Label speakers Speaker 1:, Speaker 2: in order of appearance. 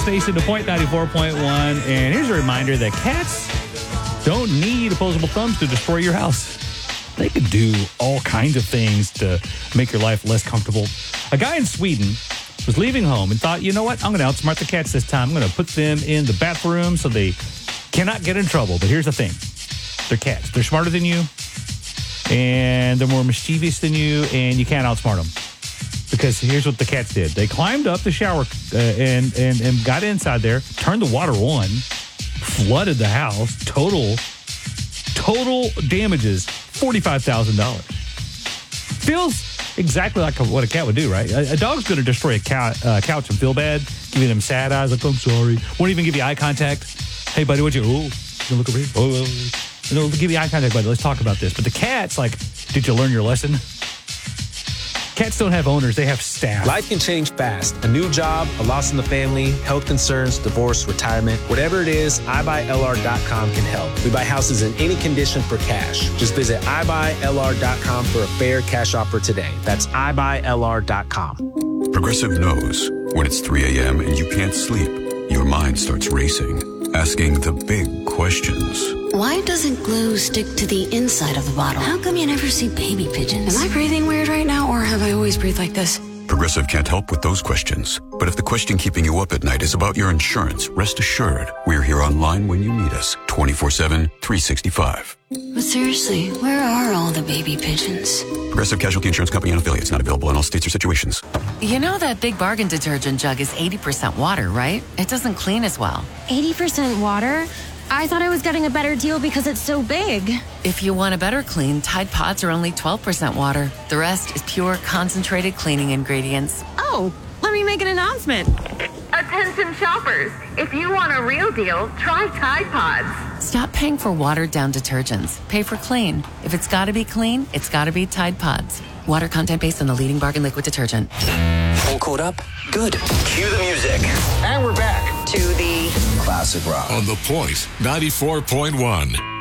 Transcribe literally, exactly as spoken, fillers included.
Speaker 1: Station to Point ninety-four point one. And here's a reminder that cats don't need opposable thumbs to destroy your house. They could do all kinds of things to make your life less comfortable. A guy in Sweden was leaving home and thought, you know what? I'm going to outsmart the cats this time. I'm going to put them in the bathroom so they cannot get in trouble. But here's the thing. They're cats. They're smarter than you, and they're more mischievous than you, and you can't outsmart them. Because here's what the cats did. They climbed up the shower uh, and, and, and got inside there, turned the water on, flooded the house. Total, total damages, forty-five thousand dollars. Feels exactly like what a cat would do, right? A, a dog's going to destroy a cat, uh, couch and feel bad, giving them sad eyes, like, I'm sorry. Won't even give you eye contact. Hey, buddy, what'd you, oh, you look over here? Oh, oh, oh. They'll give you eye contact, buddy. Let's talk about this. But the cat's like, did you learn your lesson? Cats don't have owners. They have staff.
Speaker 2: Life can change fast. A new job, a loss in the family, health concerns, divorce, retirement. Whatever it is, i buy L R dot com can help. We buy houses in any condition for cash. Just visit i buy L R dot com for a fair cash offer today. That's i buy L R dot com.
Speaker 3: Progressive knows when it's three a.m. and you can't sleep, your mind starts racing, asking the big questions.
Speaker 4: Why doesn't glue stick to the inside of the bottle? How come you never see baby pigeons? Am I breathing weird right now, or have I always breathed like this?
Speaker 3: Progressive can't help with those questions. But if the question keeping you up at night is about your insurance, rest assured, we're here online when you need us, twenty-four seven, three sixty-five.
Speaker 4: But seriously, where are all the baby pigeons?
Speaker 3: Progressive Casualty Insurance Company and affiliates, not available in all states or situations.
Speaker 5: You know that Big Bargain detergent jug is eighty percent water, right? It doesn't clean as well.
Speaker 6: eighty percent water? I thought I was getting a better deal because it's so big.
Speaker 5: If you want a better clean, Tide Pods are only twelve percent water. The rest is pure, concentrated cleaning ingredients.
Speaker 6: Oh, let me make an announcement.
Speaker 7: Attention shoppers, if you want a real deal, try Tide Pods.
Speaker 5: Stop paying for watered-down detergents. Pay for clean. If it's got to be clean, it's got to be Tide Pods. Water content based on the leading bargain liquid detergent.
Speaker 8: All caught up? Good. Cue the music.
Speaker 9: And we're back
Speaker 7: To the
Speaker 8: Classic rock.
Speaker 10: On The Point, ninety-four point one.